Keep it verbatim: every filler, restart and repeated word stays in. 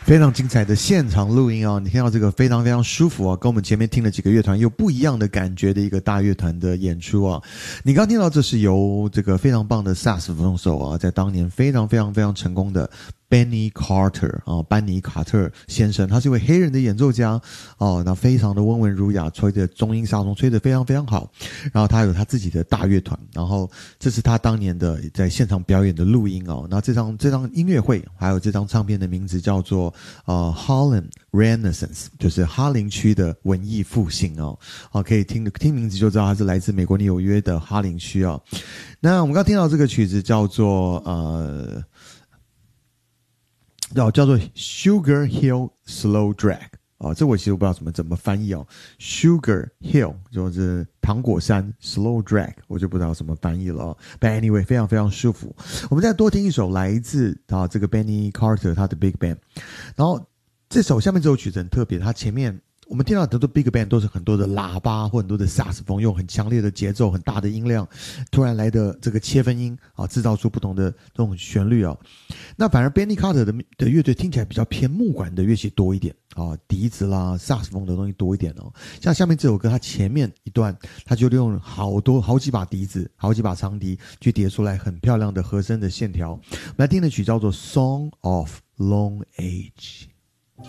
非常精彩的现场录音啊！你听到这个非常非常舒服啊，跟我们前面听了几个乐团有不一样的感觉的一个大乐团的演出啊！你刚听到这是由这个非常棒的萨克斯风手啊，在当年非常非常非常成功的 Benny Carter 啊，班尼卡特先生，他是一位黑人的演奏家哦，那非常的温文儒雅，吹的中音萨克斯吹得非常非常好。然后他有他自己的大乐团，然后这是他当年的在现场表演的录音哦。那这张这张音乐会还有这张唱片的名字叫做呃 Harlem Renaissance， 就是哈林区的文艺复兴哦。好，可以听听名字就知道它是来自美国纽约的哈林区哦。那我们刚听到这个曲子叫做呃。叫叫做 Sugar Hill Slow Drag 哦，这我其实不知道怎么怎么翻译哦。Sugar Hill 就是糖果山 Slow Drag 我就不知道怎么翻译了哦。But anyway 非常非常舒服。我们再多听一首来自啊这个 Benny Carter 他的 Big Band， 然后这首下面这首曲子很特别，它前面我们听到很多 Big Band 都是很多的喇叭或很多的萨克斯风，用很强烈的节奏、很大的音量，突然来的这个切分音啊，制造出不同的这种旋律啊。那反而 Benny Carter 的的乐队听起来比较偏木管的乐器多一点啊，笛子啦、萨克斯风的东西多一点哦。像下面这首歌，它前面一段，它就利用好多好几把笛子、好几把长笛去叠出来很漂亮的和声的线条。我们来听的曲叫做《Song of Long Age》。